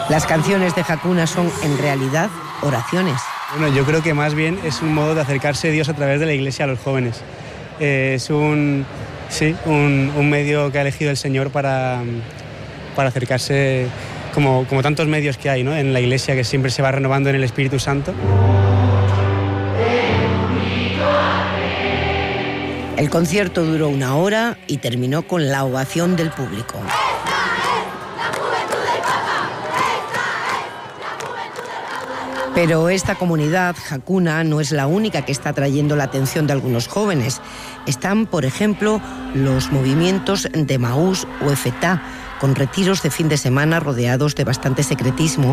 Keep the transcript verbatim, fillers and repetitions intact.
Las canciones de Hakuna son, en realidad, oraciones. Bueno, yo creo que más bien es un modo de acercarse a Dios a través de la Iglesia a los jóvenes. Eh, es un, sí, un, un medio que ha elegido el Señor para, para acercarse, como, como tantos medios que hay, ¿no?, en la Iglesia, que siempre se va renovando en el Espíritu Santo. El concierto duró una hora y terminó con la ovación del público. Pero esta comunidad, Hakuna, no es la única que está atrayendo la atención de algunos jóvenes. Están, por ejemplo, los movimientos de Emaús o Efetá, con retiros de fin de semana rodeados de bastante secretismo